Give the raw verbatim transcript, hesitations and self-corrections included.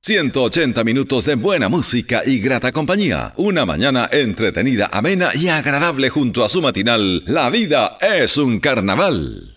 ciento ochenta minutos de buena música y grata compañía. Una mañana entretenida, amena y agradable junto a su matinal La Vida es un Carnaval.